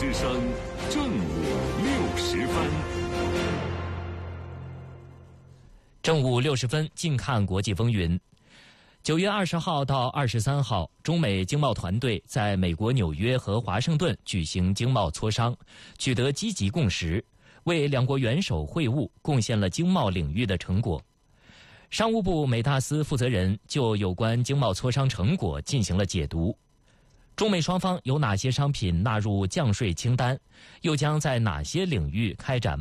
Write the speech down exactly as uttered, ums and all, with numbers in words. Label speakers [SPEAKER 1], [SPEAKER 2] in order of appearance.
[SPEAKER 1] 之声正午六时分。
[SPEAKER 2] 正午六十分，近看国际风云。九月二十号到二十三号，中美经贸团队在美国纽约和华盛顿举行经贸磋商，取得积极共识，为两国元首会晤贡献了经贸领域的成果。商务部美大司负责人就有关经贸磋商成果进行了解读。中美双方有哪些商品纳入降税清单，又将在哪些领域开展